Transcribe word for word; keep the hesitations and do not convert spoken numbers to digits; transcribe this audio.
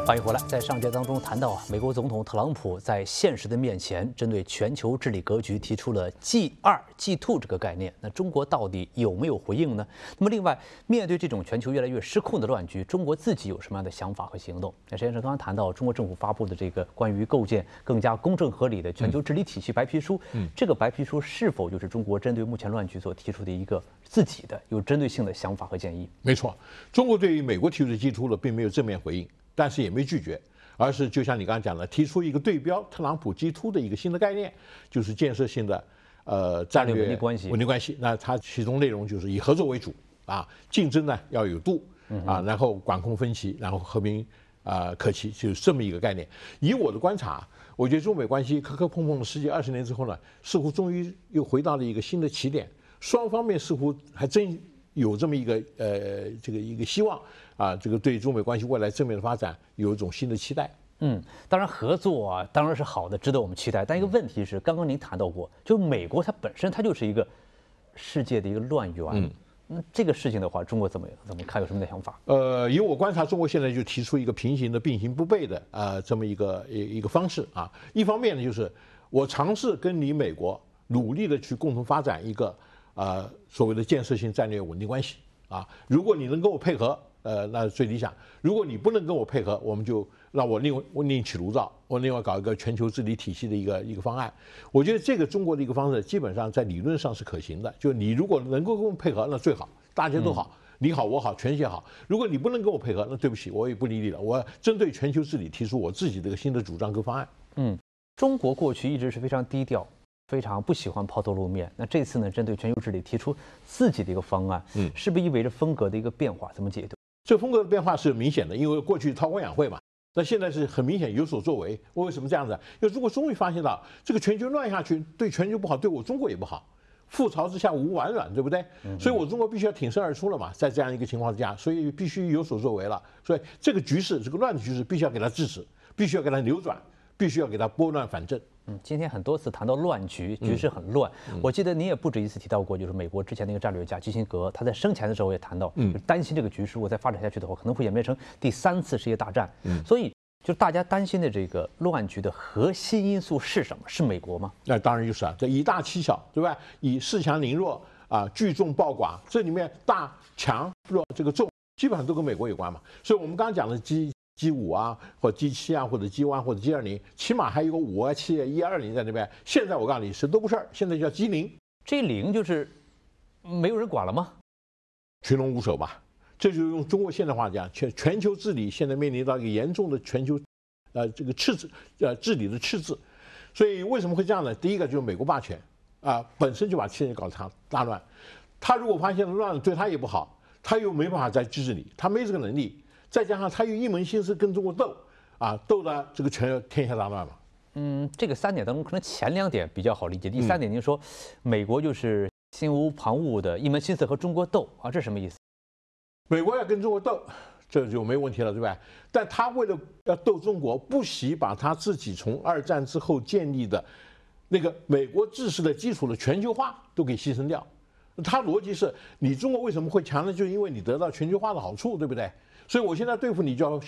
欢迎回来。在上节当中谈到啊，美国总统特朗普在现实的面前，针对全球治理格局提出了 G 二 G 二 这个概念。那中国到底有没有回应呢？那么另外，面对这种全球越来越失控的乱局，中国自己有什么样的想法和行动？那实际上刚刚谈到中国政府发布的这个关于构建更加公正合理的全球治理体系白皮书，嗯，这个白皮书是否就是中国针对目前乱局所提出的一个自己的有针对性的想法和建议？ 没错，中国对于美国提出的 G 二 了，并没有正面回应。但是也没拒绝，而是就像你刚刚讲的，提出一个对标特朗普 G 二 的一个新的概念，就是建设性的呃战略稳定关系。 稳定关系。那它其中内容就是以合作为主啊，竞争呢要有度啊，然后管控分歧，然后和平啊可期，就是这么一个概念。以我的观察，我觉得中美关系磕磕碰碰了十几二十年之后呢，似乎终于又回到了一个新的起点，双方面似乎还真有这么一个呃这个一个希望啊，这个对中美关系未来正面的发展有一种新的期待。 嗯，当然合作啊当然是好的，值得我们期待。但一个问题是，刚刚您谈到过，就是美国它本身它就是一个世界的一个乱源。嗯，那这个事情的话，中国怎么怎么看？有什么的想法？ 呃，以我观察，中国现在就提出一个平行的、并行不悖的啊、呃、这么一个一一个方式啊。一方面呢，就是我尝试跟你美国努力的去共同发展一个。呃，所谓的建设性战略稳定关系啊，如果你能跟我配合，呃，那最理想；如果你不能跟我配合，我们就让我另我另起炉灶，我另外搞一个全球治理体系的一个一个方案。我觉得这个中国的一个方式，基本上在理论上是可行的。就你如果能够跟我配合，那最好，大家都好，嗯、你好我好，全世界好。如果你不能跟我配合，那对不起，我也不理你了。我针对全球治理提出我自己的一个新的主张跟方案。 嗯，中国过去一直是非常低调。非常不喜欢抛头露面。那这次呢，针对全球治理提出自己的一个方案，嗯，是不是意味着风格的一个变化？怎么解读？ 这风格的变化是明显的，因为过去韬光养晦嘛，那现在是很明显有所作为。为什么这样子？因为中国终于发现到这个全球乱下去，对全球不好，对我中国也不好。覆巢之下无完卵，对不对？所以我中国必须要挺身而出了嘛，在这样一个情况之下，所以必须有所作为了。所以这个局势，这个乱的局势，必须要给它制止，必须要给它扭转，必须要给它拨乱反正。 嗯，今天很多次谈到乱局，局势很乱。嗯、我记得你也不止一次提到过，就是美国之前那个战略家基辛格，他在生前的时候也谈到，嗯，担心这个局势如果再发展下去的话，可能会演变成第三次世界大战。嗯，所以就大家担心的这个乱局的核心因素是什么？是美国吗？ 那当然就是啊，这以大欺小，对吧？以恃强凌弱啊，聚众暴寡，这里面大强弱这个众基本上都跟美国有关嘛。所以我们刚刚讲的基。G 五啊，或者 G 七啊，或者 G 一或者 G 二零，起码还有个五啊、七啊、一二零在那边。现在我告诉你，什么都不是，现在叫 G 零。 G 零就是没有人管了吗？ 群龙无首吧，这就是用中国现代话讲，全全球治理现在面临到一个严重的全球，呃，这个赤字，呃，治理的赤字。所以为什么会这样呢？第一个就是美国霸权啊、呃，本身就把现在搞成大乱。他如果发现了乱，对他也不好，他又没办法再治理，他没这个能力。再加上他又一门心思跟中国斗，啊，斗的这个全天下大乱嘛。 嗯，这个三点当中，可能前两点比较好理解。第三点，您说、嗯、美国就是心无旁骛的一门心思和中国斗啊，这什么意思？ 美国要跟中国斗，这就没问题了，对吧？但他为了要斗中国，不惜把他自己从二战之后建立的那个美国制式的基础的全球化都给牺牲掉。他逻辑是你中国为什么会强呢？就是因为你得到全球化的好处，对不对？所以我现在对付你就要